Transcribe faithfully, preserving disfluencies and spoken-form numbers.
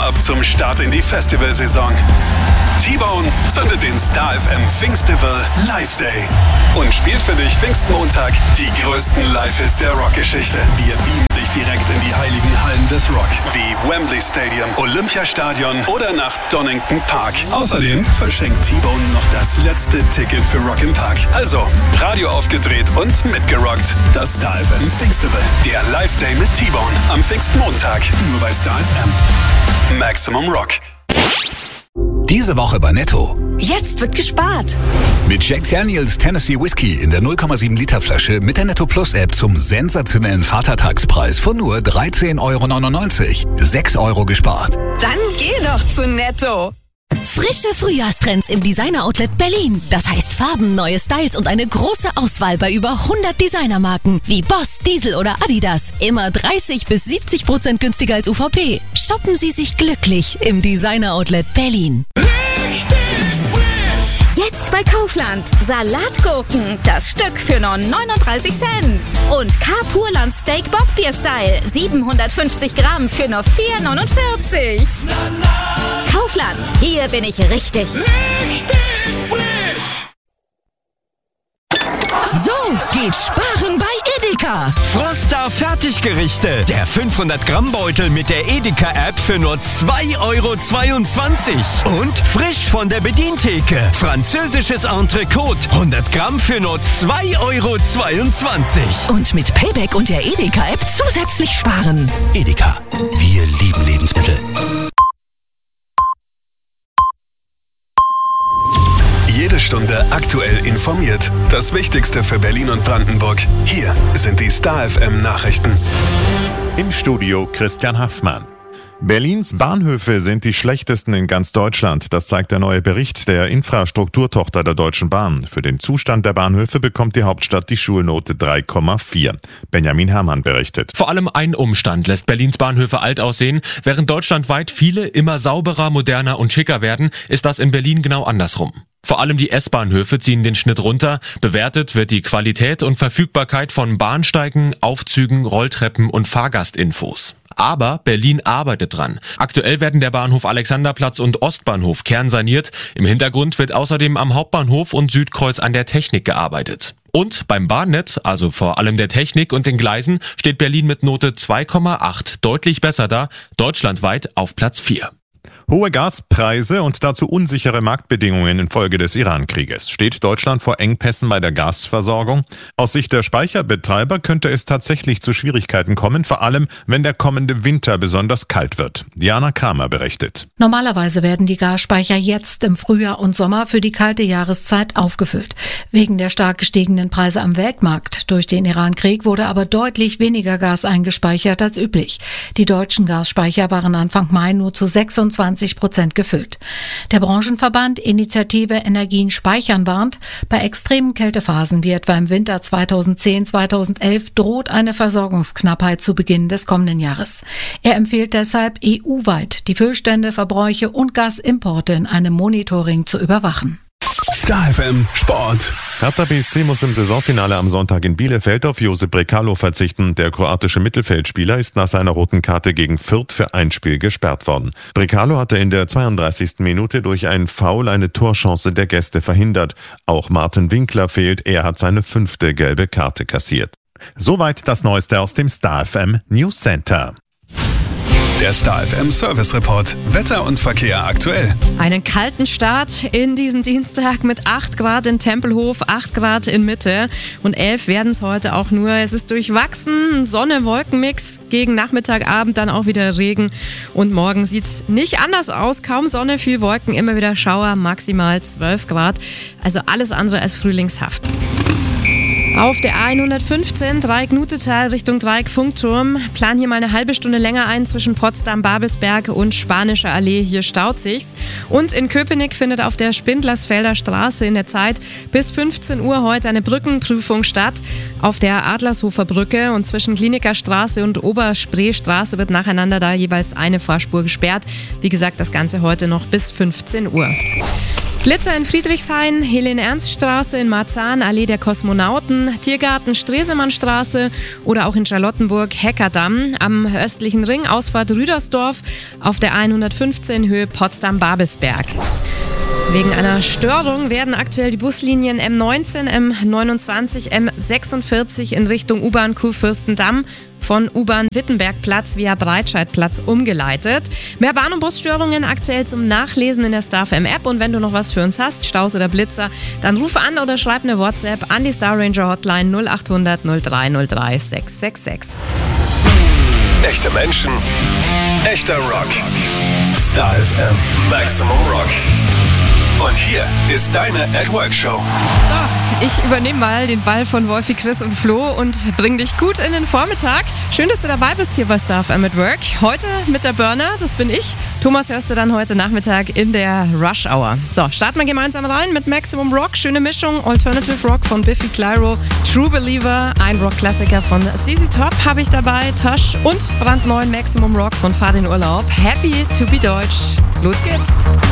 Warm-up zum Start in die Festivalsaison. T-Bone zündet den Star F M Pfingstival Live Day und spielt für dich Pfingstmontag die größten Live-Hits der Rockgeschichte. Wir beamen dich direkt in die heiligen Hallen des Rock, wie Wembley Stadium, Olympiastadion oder nach Donington Park. Außerdem verschenkt T-Bone noch das letzte Ticket für Rock im Park. Also, Radio aufgedreht und mitgerockt. Das Star F M Pfingstival, der Live Day mit T-Bone am Pfingstmontag, nur bei Star F M. Maximum Rock. Diese Woche bei Netto. Jetzt wird gespart. Mit Jack Daniels Tennessee Whiskey in der null Komma sieben Liter Flasche mit der Netto Plus App zum sensationellen Vatertagspreis von nur dreizehn Euro neunundneunzig. sechs Euro gespart. Dann geh doch zu Netto. Frische Frühjahrstrends im Designer Outlet Berlin. Das heißt Farben, neue Styles und eine große Auswahl bei über hundert Designermarken wie Boss, Diesel oder Adidas. Immer dreißig bis siebzig Prozent günstiger als U V P. Shoppen Sie sich glücklich im Designer Outlet Berlin. Jetzt bei Kaufland. Salatgurken, das Stück für nur neununddreißig Cent. Und K-Purland Steak Bockbier Style, siebenhundertfünfzig Gramm für nur vier neunundvierzig. Kaufland, hier bin ich richtig. Richtig frisch. So geht Sparen bei Edeka. Froster Fertiggerichte. Der fünfhundert Gramm Beutel mit der Edeka-App für nur zwei Euro zweiundzwanzig. Und frisch von der Bedientheke. Französisches Entrecote. hundert Gramm für nur zwei Euro zweiundzwanzig. Und mit Payback und der Edeka-App zusätzlich sparen. Edeka. Wir lieben Lebensmittel. Jede Stunde aktuell informiert. Das Wichtigste für Berlin und Brandenburg. Hier sind die Star F M Nachrichten. Im Studio Christian Haffmann. Berlins Bahnhöfe sind die schlechtesten in ganz Deutschland. Das zeigt der neue Bericht der Infrastrukturtochter der Deutschen Bahn. Für den Zustand der Bahnhöfe bekommt die Hauptstadt die Schulnote drei Komma vier. Benjamin Herrmann berichtet. Vor allem ein Umstand lässt Berlins Bahnhöfe alt aussehen. Während deutschlandweit viele immer sauberer, moderner und schicker werden, ist das in Berlin genau andersrum. Vor allem die S-Bahnhöfe ziehen den Schnitt runter. Bewertet wird die Qualität und Verfügbarkeit von Bahnsteigen, Aufzügen, Rolltreppen und Fahrgastinfos. Aber Berlin arbeitet dran. Aktuell werden der Bahnhof Alexanderplatz und Ostbahnhof kernsaniert. Im Hintergrund wird außerdem am Hauptbahnhof und Südkreuz an der Technik gearbeitet. Und beim Bahnnetz, also vor allem der Technik und den Gleisen, steht Berlin mit Note zwei Komma acht deutlich besser da, deutschlandweit auf Platz vier. Hohe Gaspreise und dazu unsichere Marktbedingungen infolge des Iran-Krieges. Steht Deutschland vor Engpässen bei der Gasversorgung? Aus Sicht der Speicherbetreiber könnte es tatsächlich zu Schwierigkeiten kommen, vor allem wenn der kommende Winter besonders kalt wird. Diana Kramer berichtet. Normalerweise werden die Gasspeicher jetzt im Frühjahr und Sommer für die kalte Jahreszeit aufgefüllt. Wegen der stark gestiegenen Preise am Weltmarkt durch den Iran-Krieg wurde aber deutlich weniger Gas eingespeichert als üblich. Die deutschen Gasspeicher waren Anfang Mai nur zu sechsundzwanzig Prozent gefüllt. Der Branchenverband Initiative Energien speichern warnt, bei extremen Kältephasen wie etwa im Winter zweitausendzehn zweitausendelf droht eine Versorgungsknappheit zu Beginn des kommenden Jahres. Er empfiehlt deshalb E U-weit die Füllstände, Verbräuche und Gasimporte in einem Monitoring zu überwachen. Star F M Sport. Hertha B S C muss im Saisonfinale am Sonntag in Bielefeld auf Josip Brekalo verzichten. Der kroatische Mittelfeldspieler ist nach seiner roten Karte gegen Fürth für ein Spiel gesperrt worden. Brekalo hatte in der zweiunddreißigsten Minute durch einen Foul eine Torchance der Gäste verhindert. Auch Martin Winkler fehlt, er hat seine fünfte gelbe Karte kassiert. Soweit das Neueste aus dem Star F M News Center. Der Star F M Service Report. Wetter und Verkehr aktuell. Einen kalten Start in diesen Dienstag mit acht Grad in Tempelhof, acht Grad in Mitte und elf werden es heute auch nur. Es ist durchwachsen, Sonne-Wolken-Mix, gegen Nachmittag, Abend dann auch wieder Regen und morgen sieht es nicht anders aus. Kaum Sonne, viel Wolken, immer wieder Schauer, maximal zwölf Grad. Also alles andere als frühlingshaft. Auf der A hundertfünfzehn Dreieck-Nutetal Richtung Dreieck-Funkturm planen hier mal eine halbe Stunde länger ein zwischen Potsdam-Babelsberg und Spanischer Allee. Hier staut sich's. Und in Köpenick findet auf der Spindlersfelder Straße in der Zeit bis fünfzehn Uhr heute eine Brückenprüfung statt. Auf der Adlershofer Brücke und zwischen Klinikerstraße und Oberspreestraße wird nacheinander da jeweils eine Fahrspur gesperrt. Wie gesagt, das Ganze heute noch bis fünfzehn Uhr. Blitzer in Friedrichshain, Helene-Ernst-Straße in Marzahn, Allee der Kosmonauten, Tiergarten Stresemannstraße oder auch in Charlottenburg Heckerdamm, am östlichen Ring Ausfahrt Rüdersdorf, auf der hundertfünfzehn Höhe Potsdam-Babelsberg. Wegen einer Störung werden aktuell die Buslinien M neunzehn, M neunundzwanzig, M sechsundvierzig in Richtung U-Bahn Kurfürstendamm von U-Bahn Wittenbergplatz via Breitscheidplatz umgeleitet. Mehr Bahn- und Busstörungen aktuell zum Nachlesen in der Star F M App. Und wenn du noch was für uns hast, Staus oder Blitzer, dann ruf an oder schreib eine WhatsApp an die Star Ranger Hotline null acht hundert null drei null drei sechs sechs sechs. Echte Menschen, echter Rock. Star F M Maximum Rock. Und hier ist deine At Work Show. So, ich übernehme mal den Ball von Wolfi, Chris und Flo und bring dich gut in den Vormittag. Schön, dass du dabei bist hier bei Star F M at Work. Heute mit der Burner, das bin ich. Thomas hörst du dann heute Nachmittag in der Rush Hour. So, starten wir gemeinsam rein mit Maximum Rock. Schöne Mischung, Alternative Rock von Biffy Clyro, True Believer, ein Rock-Klassiker von Z Z Top habe ich dabei, Tosh und brandneuen Maximum Rock von Fahr in Urlaub. Happy to be Deutsch. Los geht's.